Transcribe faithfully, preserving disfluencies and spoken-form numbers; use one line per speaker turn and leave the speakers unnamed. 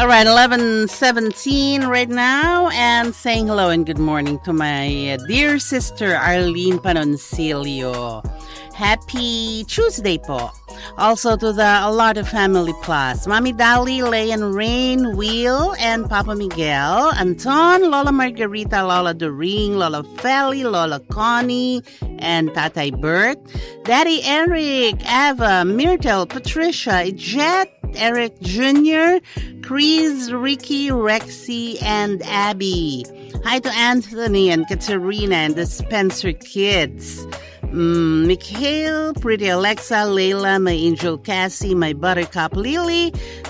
All right, eleven seventeen right now, and saying hello and good morning to my dear sister Arlene Panoncilio. Happy Tuesday po. Also to the A Lot of Family Plus, Mami Dali, Lay and Rain, Will, and Papa Miguel, Anton, Lola Margarita, Lola Doreen, Lola Feli, Lola Connie, and Tatay Bert, Daddy Eric, Ava, Myrtle, Patricia, Jet, Eric Junior, Chris, Ricky, Rexy, and Abby. Hi to Anthony and Katerina and the Spencer kids. Mm, Mikhail, Pretty Alexa, Layla, my angel Cassie, my buttercup Lily,